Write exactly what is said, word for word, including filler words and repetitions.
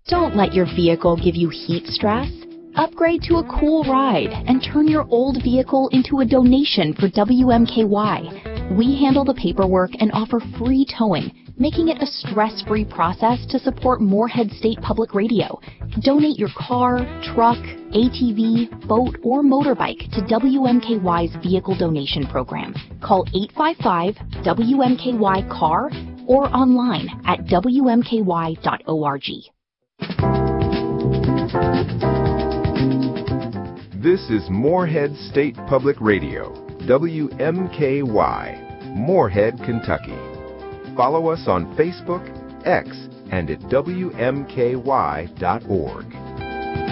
Don't let your vehicle give you heat stress. Upgrade to a cool ride and turn your old vehicle into a donation for W M K Y. We handle the paperwork and offer free towing, making it a stress-free process to support Moorhead State Public Radio. Donate your car, truck, A T V, boat, or motorbike to W M K Y's Vehicle Donation Program. Call eight five five W M K Y C A R or online at W M K Y dot org. This is Moorhead State Public Radio, W M K Y, Moorhead, Kentucky. Follow us on Facebook, X, and at W M K Y dot org.